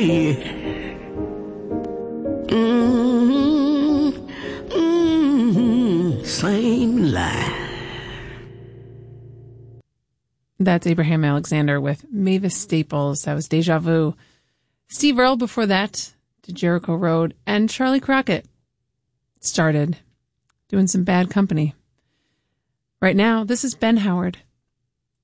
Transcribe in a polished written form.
Same lie. That's Abraham Alexander with Mavis Staples. That was Deja Vu. Steve Earle before that to Jericho Road. And Charlie Crockett started doing some Bad Company. Right now, this is Ben Howard.